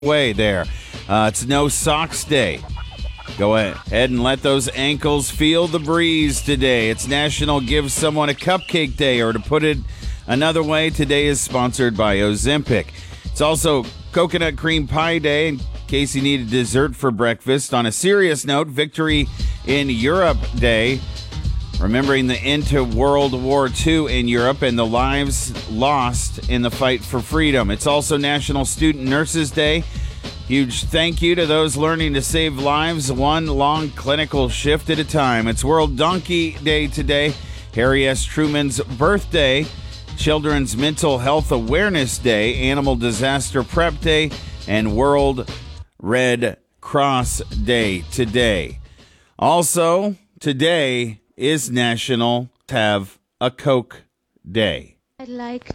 way there. It's No Socks Day. Go ahead and let those ankles feel the breeze today. It's National Give Someone a Cupcake Day, or to put it another way, today is sponsored by Ozempic. It's also Coconut Cream Pie Day, in case you need a dessert for breakfast. On a serious note, Victory in Europe Day, remembering the end to World War II in Europe and the lives lost in the fight for freedom. It's also National Student Nurses Day. Huge thank you to those learning to save lives one long clinical shift at a time. It's World Donkey Day today, Harry S. Truman's birthday, Children's Mental Health Awareness Day, Animal Disaster Prep Day, and World Red Cross Day today. Also, today is National Have a Coke Day. I'd like